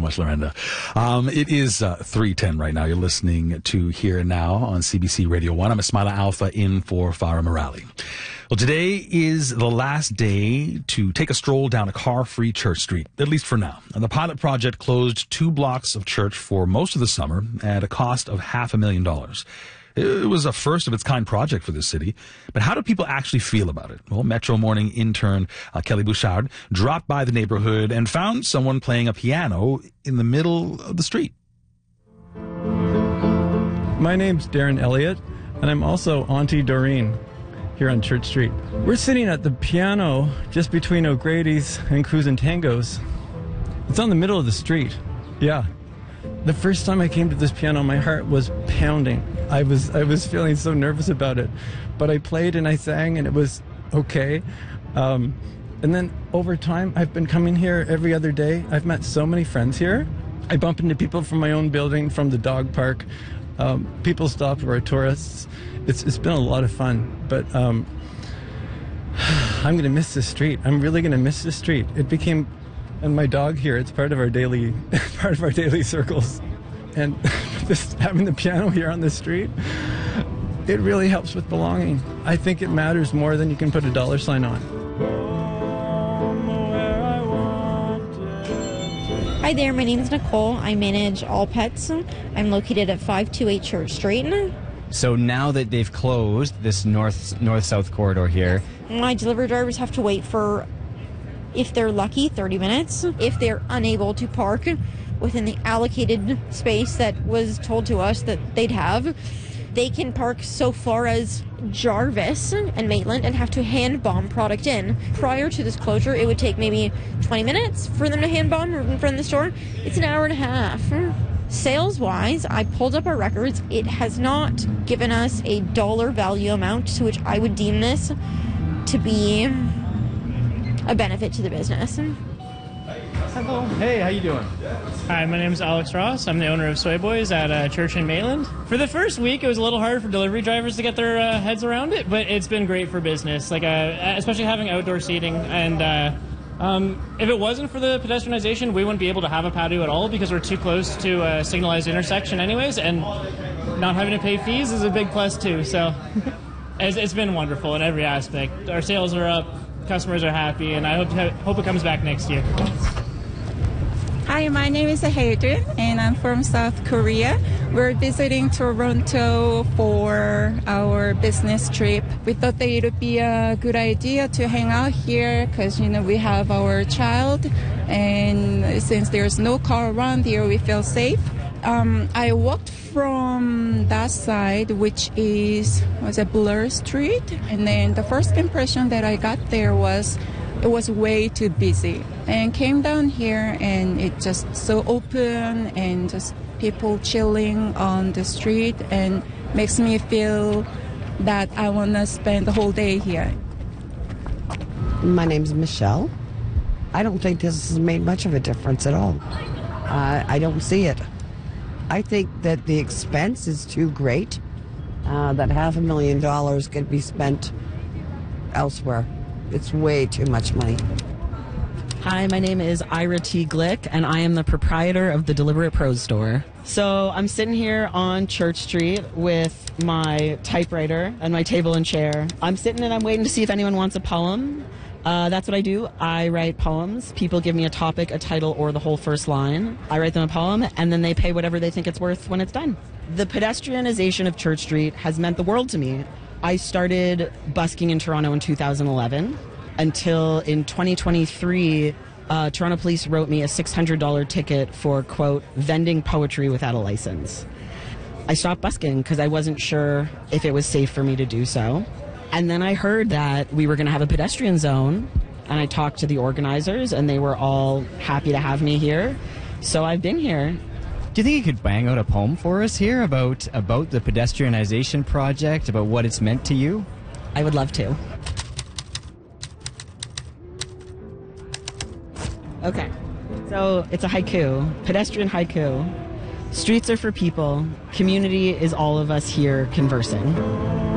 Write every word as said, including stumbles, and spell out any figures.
much, Lorenda. Um, it is uh, three ten right now. You're listening to Here and Now on C B C Radio one. I'm Ismaila Alpha in for Farah Morali. Well, today is the last day to take a stroll down a car-free Church Street, at least for now. And the pilot project closed two blocks of church for most of the summer at a cost of half a million dollars. It was a first-of-its-kind project for the city. But how do people actually feel about it? Well, Metro Morning intern uh, Kelly Bouchard dropped by the neighborhood and found someone playing a piano in the middle of the street. My name's Darren Elliott, and I'm also Auntie Doreen here on Church Street. We're sitting at the piano just between O'Grady's and Cruz and Tango's. It's on the middle of the street. Yeah. The first time I came to this piano, my heart was pounding. I was I was feeling so nervous about it. But I played and I sang and it was okay. Um, and then over time, I've been coming here every other day. I've met so many friends here. I bump into people from my own building, from the dog park. Um, people stop who are tourists. It's It's been a lot of fun. But um, I'm going to miss this street. I'm really going to miss this street. It became... And my dog here, it's part of our daily, part of our daily circles. And just having the piano here on the street, it really helps with belonging. I think it matters more than you can put a dollar sign on. Hi there, my name is Nicole. I manage All Pets. I'm located at five two eight Church Street. So now that they've closed this north north-south corridor here, my delivery drivers have to wait for, if they're lucky, thirty minutes. If they're unable to park within the allocated space that was told to us that they'd have, they can park so far as Jarvis and Maitland and have to hand bomb product in. Prior to this closure, it would take maybe twenty minutes for them to hand bomb in front of the store. It's an hour and a half. Sales-wise, I pulled up our records. It has not given us a dollar value amount to which I would deem this to be a benefit to the business. hello. Hey, how you doing? Hi, my name is Alex Ross. I'm the owner of Soy Boys at uh, Church in Maitland. For the first week, it was a little hard for delivery drivers to get their uh, heads around it, but it's been great for business, like uh, especially having outdoor seating. And uh, um, if it wasn't for the pedestrianization, we wouldn't be able to have a patio at all because we're too close to a signalized intersection anyways, and not having to pay fees is a big plus too. So it's, it's been wonderful in every aspect. Our sales are up. Customers are happy, and I hope hope it comes back next year. Hi, my name is Haedun, and I'm from South Korea. We're visiting Toronto for our business trip. We thought that it would be a good idea to hang out here because, you know, we have our child, and since there's no car around here, we feel safe. Um, I walked from that side, which is was a Bloor Street, and then the first impression that I got there was it was way too busy. And came down here, and it just so open and just people chilling on the street, and makes me feel that I want to spend the whole day here. My name's Michelle. I don't think this has made much of a difference at all. Uh, I don't see it. I think that the expense is too great, uh, that half a million dollars could be spent elsewhere. It's way too much money. Hi, my name is Ira T. Glick, and I am the proprietor of the Deliberate Prose store. So I'm sitting here on Church Street with my typewriter and my table and chair. I'm sitting and I'm waiting to see if anyone wants a poem. Uh, that's what I do. I write poems. People give me a topic, a title, or the whole first line. I write them a poem, and then they pay whatever they think it's worth when it's done. The pedestrianization of Church Street has meant the world to me. I started busking in Toronto in two thousand eleven until in twenty twenty-three, uh, Toronto Police wrote me a six hundred dollars ticket for, quote, vending poetry without a license. I stopped busking because I wasn't sure if it was safe for me to do so. And then I heard that we were going to have a pedestrian zone, and I talked to the organizers, and they were all happy to have me here. So I've been here. Do you think you could bang out a poem for us here about about the pedestrianization project, about what it's meant to you? I would love to. Okay. So it's a haiku, pedestrian haiku. Streets are for people. Community is all of us here conversing.